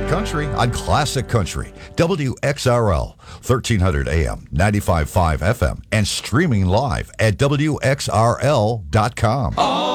Classic Country on Classic Country, WXRL, 1300 AM, 95.5 FM, and streaming live at WXRL.com.